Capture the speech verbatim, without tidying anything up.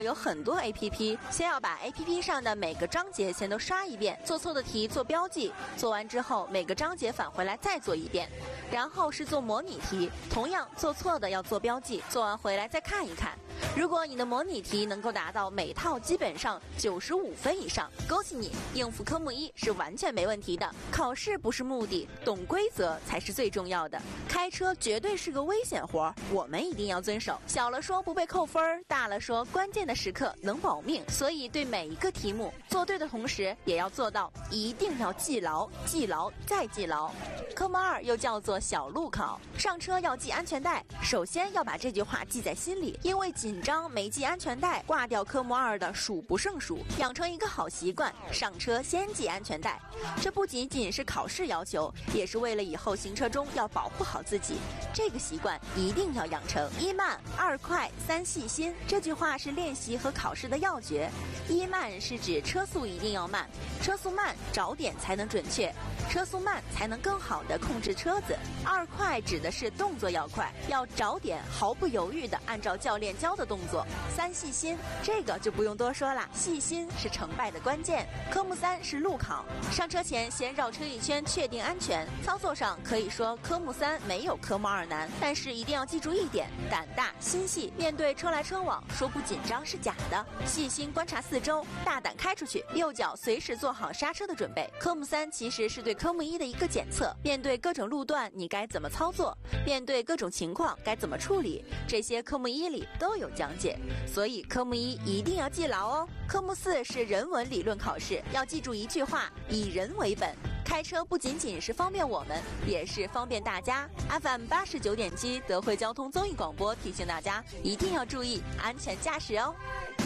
有很多 A P P， 先要把 A P P 上的每个章节先都刷一遍，做错的题做标记，做完之后每个章节返回来再做一遍。然后是做模拟题，同样做错的要做标记，做完回来再看一看。如果你的模拟题能够达到每套基本上九十五分以上，恭喜你，应付科目一是完全没问题的。考试不是目的，懂规则才是最重要的。开车绝对是个危险活，我们一定要遵守。小了说不被扣分，大了说关键的时刻能保命。所以对每一个题目做对的同时，也要做到一定要记牢，记牢再记牢。科目二又叫做小路考，上车要系安全带，首先要把这句话记在心里，因为紧张没系安全带，挂掉科目二的数不胜数。养成一个好习惯，上车先系安全带。这不仅仅是考试要求，也是为了以后行车中要保护好自己。这个习惯一定要养成。一慢，二快，三细心，这句话是练习和考试的要诀。一慢是指车速一定要慢，车速慢找点才能准确，车速慢才能更好地控制车子。二快指的是动作要快，要找点毫不犹豫地按照教练教的动作。三细心，这个就不用多说了，细心是成败的关键。科目三是路考，上车前先绕车一圈确定安全。操作上可以说科目三没有科目二难，但是一定要记住一点，胆大心细，面对车来车往说不紧张是假的，细心观察四周，大胆开出去，右脚随时做好刹车的准备。科目三其实是对科目一的一个检测，面对各种路段你该怎么操作，面对各种情况该怎么处理，这些科目一里都有讲解，所以科目一一定要记牢哦。科目四是人文理论考试，要记住一句话，以人为本。开车不仅仅是方便我们，也是方便大家。F M 八十九点七德惠交通综艺广播提醒大家，一定要注意安全驾驶哦。